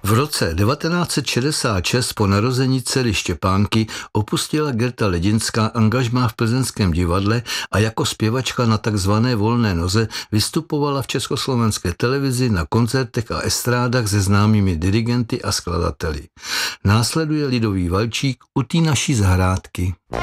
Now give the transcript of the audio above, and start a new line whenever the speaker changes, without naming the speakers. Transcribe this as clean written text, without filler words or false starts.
V roce 1966 po narození dcery Štěpánky opustila Gerta Ledinská angažmá v Plzeňském divadle a jako zpěvačka na takzvané volné noze vystupovala v československé televizi na koncertech a estrádách se známými dirigenty a skladateli. Následuje lidový valčík U té naší zahrádky.